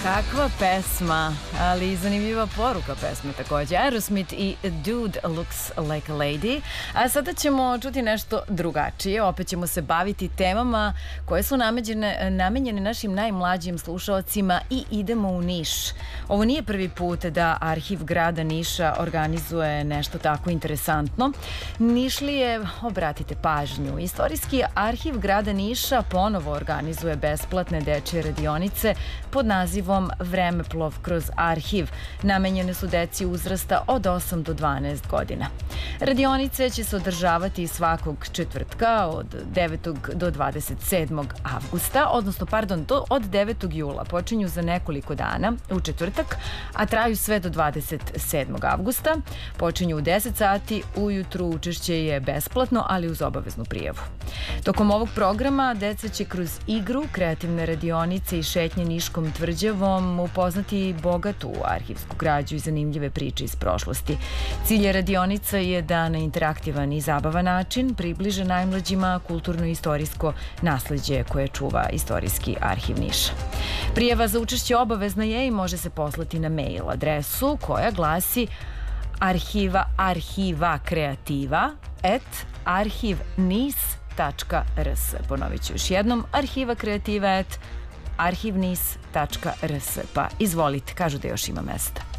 Kakva pesma, ali i zanimljiva poruka pesme takođe. Aerosmith i Dude Looks Like a Lady. A sada ćemo čuti nešto drugačije. Opet ćemo se baviti temama koje su namenjene našim najmlađim slušalcima i idemo u Niš. Ovo nije prvi put da Arhiv grada Niša organizuje nešto tako interesantno. Nišlije, obratite pažnju, Istorijski arhiv grada Niša ponovo organizuje besplatne dečije radionice pod nazivom Vremeplov kroz arhiv. Namenjene su deci uzrasta od 8 do 12 godina. Radionice će se održavati svakog četvrtka od 9. do 27. avgusta, odnosno, od 9. jula. Počinju za nekoliko dana u četvrtak, a traju sve do 27. avgusta. Počinju u 10 sati ujutru, učešće je besplatno, ali uz obaveznu prijavu. Tokom ovog programa deca će kroz igru, kreativne radionice i šetnje Niškom tvrđavom upoznati bogatu arhivsku građu i zanimljive priče iz prošlosti. Cilj radionica je da na interaktivan i zabavan način približe najmlađima kulturno-istorijsko nasleđe koje čuva Istorijski arhiv Niša. Prijava za učešće obavezna je i može se poslati na mail adresu koja glasi arhivakreativa@arhivnis.rs. Ponovit ću još jednom, arhivakreativa@arhivnis.rs. Pa izvolite, kažu da još ima mesta.